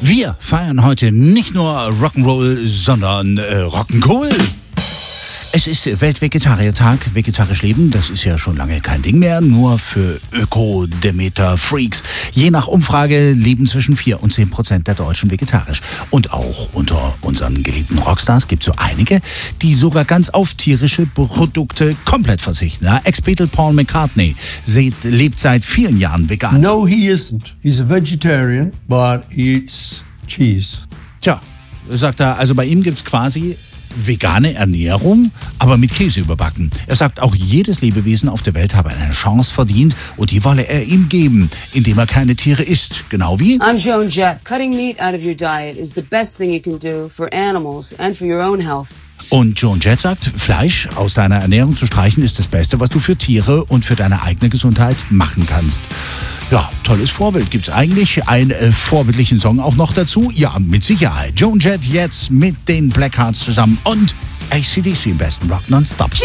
Wir feiern heute nicht nur Rock'n'Roll, sondern Rock'n'Cool. Es ist Weltvegetariertag. Vegetarisch leben, das ist ja schon lange kein Ding mehr, nur für Öko-Demeter-Freaks. Je nach Umfrage leben zwischen 4 und 10% der Deutschen vegetarisch. Und auch unter unseren geliebten Rockstars gibt es so einige, die sogar ganz auf tierische Produkte komplett verzichten. Ja, Ex-Beatle Paul McCartney lebt seit vielen Jahren vegan. No, he isn't. He's a vegetarian, but he eats cheese. Tja, sagt er, also bei ihm gibt's quasi vegane Ernährung, aber mit Käse überbacken. Er sagt, auch jedes Lebewesen auf der Welt habe eine Chance verdient und die wolle er ihm geben, indem er keine Tiere isst. Genau wie... I'm Joan Jett. Cutting meat out of your diet is the best thing you can do for animals and for your own health. Und Joan Jett sagt, Fleisch aus deiner Ernährung zu streichen ist das Beste, was du für Tiere und für deine eigene Gesundheit machen kannst. Ja, tolles Vorbild. Gibt's eigentlich einen vorbildlichen Song auch noch dazu? Ja, mit Sicherheit. Joan Jett jetzt mit den Blackhearts zusammen und AC/DC im besten Rock nonstop.